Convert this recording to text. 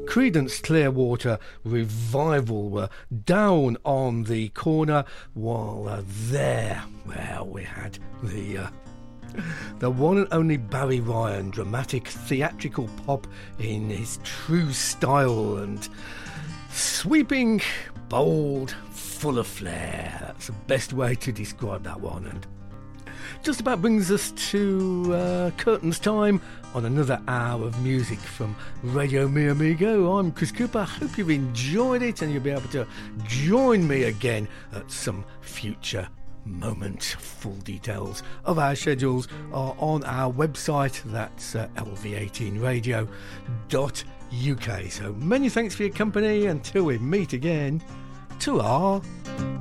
Creedence Clearwater Revival were down on the corner, while there, well, we had the one and only Barry Ryan, dramatic theatrical pop in his true style and sweeping, bold, full of flair. That's the best way to describe that one. And just about brings us to curtains time on another hour of music from Radio Mi Amigo. I'm Chris Cooper. Hope you've enjoyed it and you'll be able to join me again at some future moment. Full details of our schedules are on our website. That's lv18radio.uk. So many thanks for your company. Until we meet again, ta-ra.